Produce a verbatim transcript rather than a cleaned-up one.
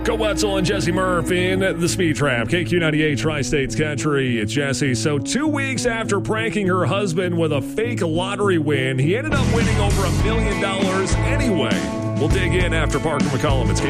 Go Wetzel and Jesse Murph in the Speed Trap. K Q ninety-eight Tri-States Country. It's Jesse. So two weeks after pranking her husband with a fake lottery win, he ended up winning over a million dollars anyway. We'll dig in after Parker McCollum. It's